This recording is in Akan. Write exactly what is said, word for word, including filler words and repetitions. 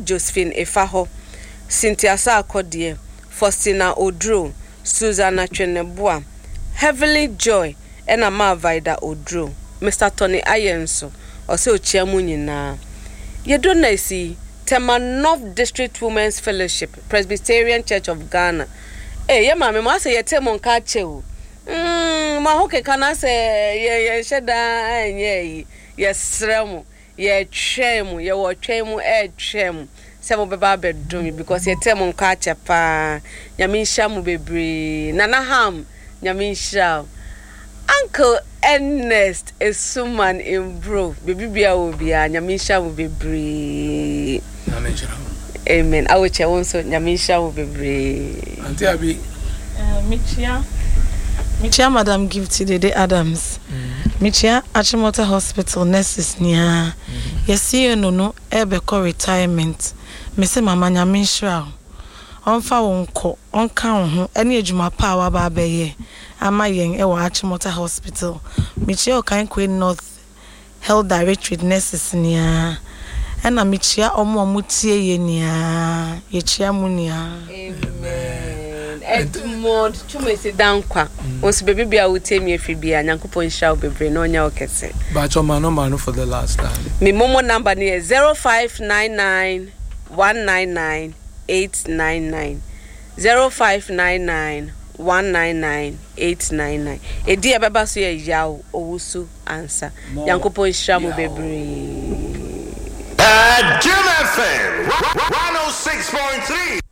Josephine Efaho, Cynthia Sarkodie, Faustina Odro, Susanna Cheneboa, Heavenly Joy, and Ama Vida Odro, Mister Tony Ayenso, also Chiamunina. You don't know, see, Tema North District Women's Fellowship, Presbyterian Church of Ghana. Eh, yeah, mamma, I say, you tell Moncacho. Hmm, my hoke can I say, yeah, yeah, shada, yeah, yes, Remo, yeah, chemu, yeah, what chemu, eh, chemu. Some beba bedroom because you tell Moncacha pa, Yamisha Mubebri, Nana Ham, Yamisha. Uncle Ernest is someone improve. Baby Bia will be a Yamisha will be brave. Amen. I will tell also Yamisha will be brave. Auntie Abi. Michia. Michia Madam Gifty Dede Adams. Michia Achimota Hospital nurses near. Yes, you no no Ebeko retirement. Miss Mama Yamisha. Onfa wonko, onka ho, ene adwuma pa wa ba beye. Ama yen e wa Achimota Hospital. Michia Okan Queen North Health Directorate nurses nia. Ena michia omo omutie ye nia. Ye chia mu nia. Amen. Edmond chumesi dankwa. Once baby bia wote mi efi bia Nyankopon hia bebre na onya okese. Ba choma no manu for the last time. Me momo number ni zero five nine nine one nine nine eight nine nine zero five nine nine one nine nine eight nine nine. Edi ababa so ye yaw owusu answer. Nyankopon hia mo bebre. At Jim F M one oh six point three